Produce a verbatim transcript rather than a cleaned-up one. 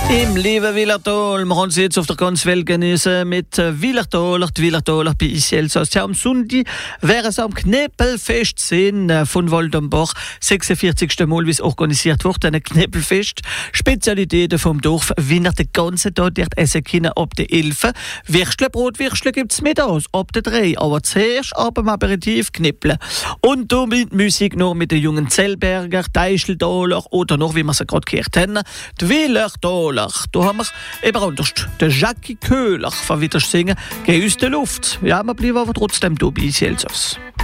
Im lieben Willertal, wir haben sie jetzt auf der ganzen Welt genießen mit Willertaler, die Willertaler bei uns Elsass. Ja, am Sonntag wäre es am Knäppelfest sind von Waldenbach, sechsundvierzigste Mal, wie es organisiert wurde, ein Knäppelfest. Spezialitäten vom Dorf, wie nach den ganzen Tag dort essen können ab der elf. Würstle, Brotwürstle gibt es mittags ab der drei, aber zuerst ab dem Aperitif Knäppeln. Und da mit Musik noch mit den jungen Zellberger, Teischeltaler oder noch, wie wir sie gerade gehört haben, die Willertaler. Da haben wir eben anders den Jackie Köhler von wieder singen, geh aus der Luft. Ja, wir bleiben aber trotzdem da bei uns Elsass.